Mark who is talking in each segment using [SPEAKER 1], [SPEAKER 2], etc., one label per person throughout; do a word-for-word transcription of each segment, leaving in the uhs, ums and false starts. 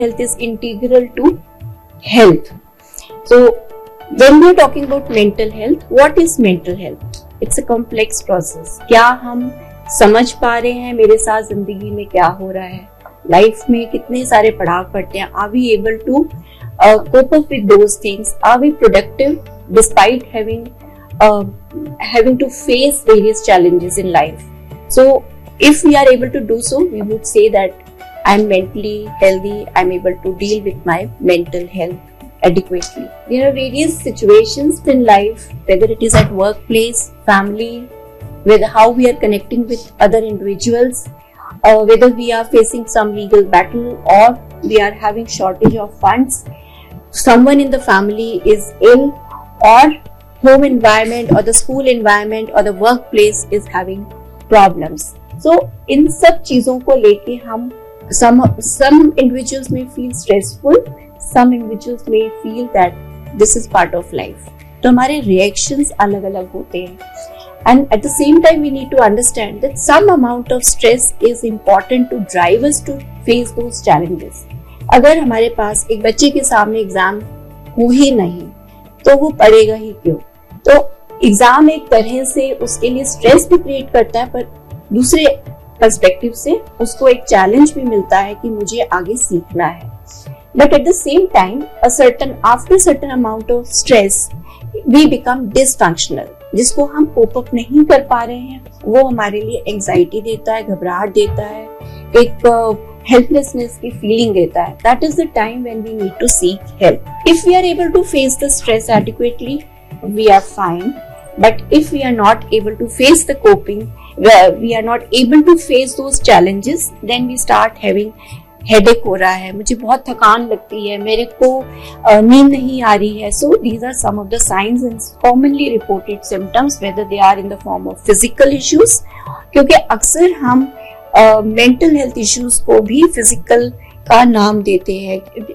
[SPEAKER 1] health is integral to health. So when we are talking about mental health, what is mental health? It's a complex process. क्या हम समझ पा रहे हैं मेरे साथ जिंदगी में क्या हो रहा है, लाइफ में कितने सारे पड़ाव पड़ते हैं, are we able to uh, cope up with those things? Are we productive despite having uh, having to face various challenges in life? So if we are able to do so, we would say that I'm mentally healthy, I'm able to deal with my mental health adequately. There are various situations in life, whether it is at workplace, family, whether how we are connecting with other individuals, uh, whether we are facing some legal battle or we are having shortage of funds, someone in the family is ill, or home environment or the school environment or the workplace is having problems. So इन सब चीजों को लेके हम some some individuals may feel stressful, some individuals may feel that this is part of life. तो हमारे reactions अलग अलग होते हैं, and at the same time we need to understand that some amount of stress is important to drive us to face those challenges. अगर हमारे पास एक बच्चे के सामने एग्जाम हो ही नहीं तो वो पढ़ेगा ही क्यों? तो एग्जाम एक तरह से उसके लिए स्ट्रेस भी क्रिएट करता है, पर दूसरे पर्सपेक्टिव से उसको एक चैलेंज भी मिलता है कि मुझे आगे सीखना है. But at the same time a certain after certain amount of stress we become dysfunctional, जिसको हम कोप अप नहीं कर पा रहे हैं. वो हमारे लिए एंजाइटी देता है, घबराहट देता है, एक helplessness की feeling देता है. That is the time when we need to seek help. If we are able to face the stress adequately, we are fine. But if we are not able to face the coping, we are not able to face those challenges, then we start having headache हो रहा है, मुझे बहुत थकान लगती है, मेरे को नींद नहीं आ रही है. So these are some of the signs and commonly reported symptoms, whether they are in the form of physical issues, क्योंकि अक्सर हम मेंटल हेल्थ इश्यूज को भी फिजिकल का नाम देते हैं.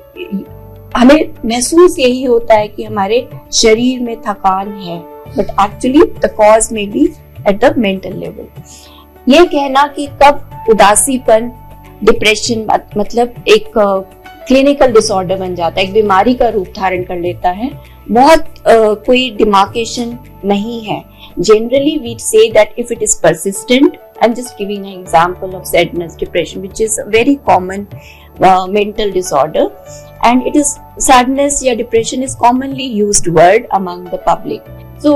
[SPEAKER 1] हमें महसूस यही होता है कि हमारे शरीर में थकान है, बट एक्चुअली द कॉज में B at the mental level. ये कहना कि कब उदासीपन, डिप्रेशन मतलब एक क्लिनिकल डिसऑर्डर बन जाता है, एक बीमारी का रूप धारण कर लेता है, बहुत uh, कोई डिमार्केशन नहीं है. Generally, we say that if it is persistent, I'm just giving an example of sadness, depression, which is a very common uh, mental disorder, and it is sadness या depression is commonly used word among the public. So,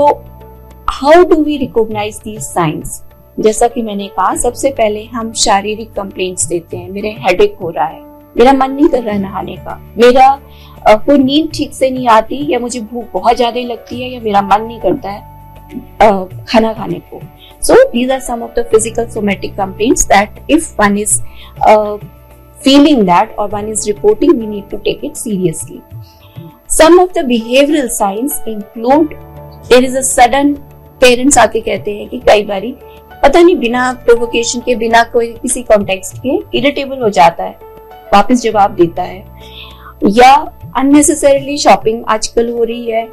[SPEAKER 1] how do we recognize these signs? जैसा कि मैंने कहा, सबसे पहले हम शारीरिक complaints देते हैं. मेरे हेडेक हो रहा है, मेरा मन नहीं कर रहा है नहाने का, मेरा uh, कोई नींद ठीक से नहीं आती, या मुझे भूख बहुत ज्यादा लगती है, या मेरा मन नहीं करता है Uh, खाना खाने को. So these are some of the physical somatic complaints that if one is uh, feeling that or one is reporting, we need to take it seriously. Some of the behavioral signs include there is a sudden, parents आके कहते हैं कि कई बारी पता नहीं बिना provocation के, बिना कोई किसी कॉन्टेक्स्ट के इरिटेबल हो जाता है, वापस जवाब देता है, या unnecessarily शॉपिंग आजकल हो रही है.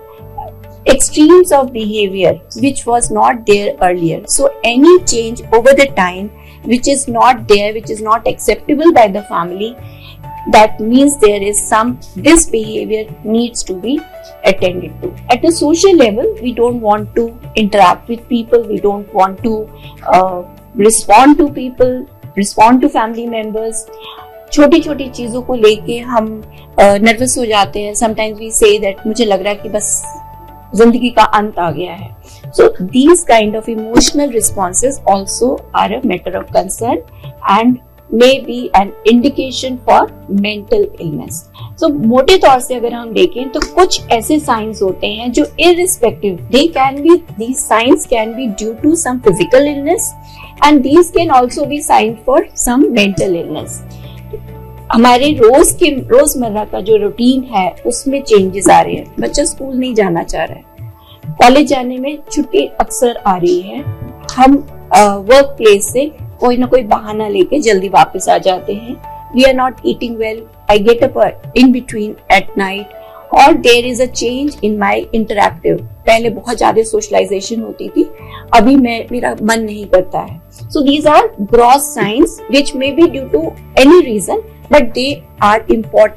[SPEAKER 1] Extremes of behavior which was not there earlier. So any change over the time which is not there, which is not acceptable by the family, that means there is some, this behavior needs to be attended to. At a social level, we don't want to interact with people, we don't want to uh, respond to people, respond to family members. छोटी छोटी चीजों को लेके हम nervous uh, हो जाते हैं. Sometimes we say that मुझे लग रहा है कि बस जिंदगी का अंत आ गया है. So these kind of emotional responses also are a matter of concern and may be an indication for mental illness. So मोटे तौर से अगर हम देखें तो कुछ ऐसे signs होते हैं जो irrespective, they can be, these signs can be due to some physical illness and these can also be signs for some mental illness. हमारे रोज के रोजमर्रा का जो रूटीन है उसमें चेंजेस आ रहे हैं. बच्चा स्कूल नहीं जाना चाह रहा है, कॉलेज जाने में छुट्टी अक्सर आ रही है, हम वर्क प्लेस से कोई ना कोई बहाना लेके जल्दी वापस आ जाते हैं. We are not eating well, I get up in between at night, और there is a change in my interactive. पहले बहुत ज्यादा सोशलाइजेशन होती थी, अभी मैं मेरा मन नहीं करता है. So these are gross science which may be due to any reason, but they are important